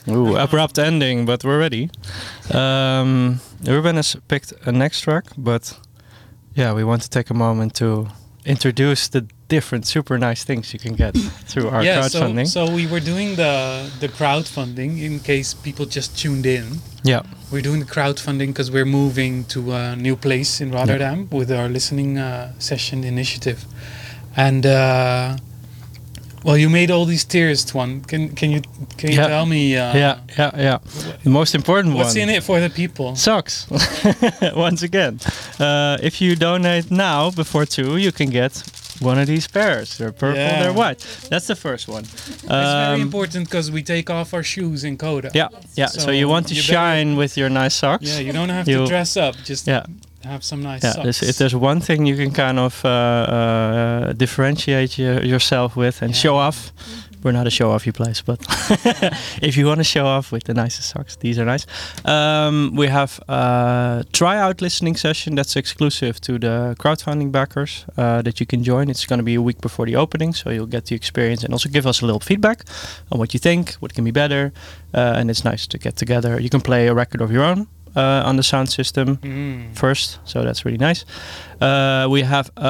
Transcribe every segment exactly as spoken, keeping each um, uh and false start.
Ooh, abrupt ending, but we're ready. Um, Ruben has picked a next track, but yeah, we want to take a moment to introduce the different super nice things you can get through our yeah, crowdfunding. So, so we were doing the the crowdfunding in case people just tuned in. Yeah. We're doing the crowdfunding because we're moving to a new place in Rotterdam yeah. with our listening uh, session initiative. And uh, well, you made all these tiers, Twan. Can can you can you yeah. tell me? Uh, yeah, yeah, yeah. The most important what's one. What's in it for the people? Socks. Once again, uh, if you donate now before two, you can get one of these pairs. They're purple, yeah. they're white. That's the first one. Um, it's very important because we take off our shoes in Coda. Yeah, yeah. So, so you want to you shine better, with your nice socks. Yeah, you don't have you, to dress up. Just yeah. have some nice yeah, socks. There's, if there's one thing you can kind of uh, uh, differentiate your, yourself with and yeah. show off, we're not a show-offy place, but if you want to show off with the nicest socks, these are nice. Um, we have a tryout listening session that's exclusive to the crowdfunding backers uh, that you can join. It's going to be a week before the opening, so you'll get the experience and also give us a little feedback on what you think, what can be better, uh, and it's nice to get together. You can play a record of your own uh, on the sound system mm. first, so that's really nice. Uh, we have uh,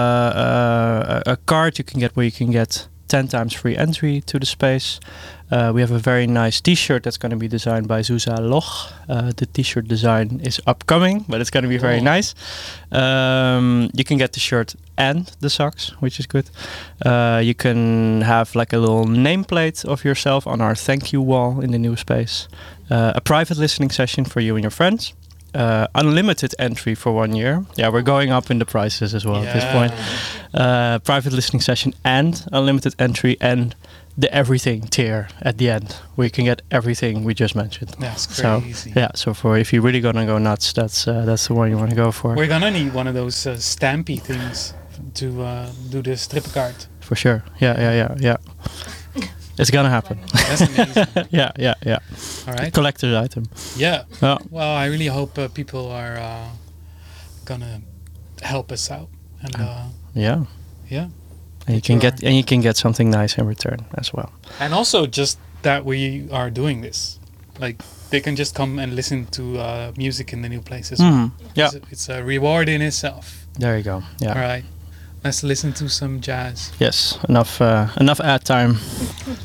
uh, a card you can get where you can get ten times free entry to the space. Uh, we have a very nice t-shirt that's going to be designed by Zuza Loch. Uh, the t-shirt design is upcoming, but it's going to be very oh. nice. Um, you can get the shirt and the socks, which is good. Uh, you can have like a little nameplate of yourself on our thank you wall in the new space. Uh, a private listening session for you and your friends. Uh, unlimited entry for one year. Yeah, we're going up in the prices as well yeah. at this point. Uh, private listening session and unlimited entry and the everything tier at the end. We can get everything we just mentioned. That's crazy. So, yeah, so for if you're really gonna go nuts, that's uh, that's the one you want to go for. We're gonna need one of those uh, stampy things to uh, do the strippenkaart. For sure. Yeah, yeah, yeah, yeah. It's gonna happen. That's amazing. yeah, yeah, yeah. All right. Collector's item. Yeah. Oh. Well, I really hope uh, people are uh, gonna help us out. And uh, yeah. Yeah. And you can get and you can get something nice in return as well. And also just that we are doing this, like they can just come and listen to uh, music in the new place as well. Mm. Yeah. It's a, it's a reward in itself. There you go. Yeah. All right. Let's listen to some jazz. Yes, enough uh, enough ad time.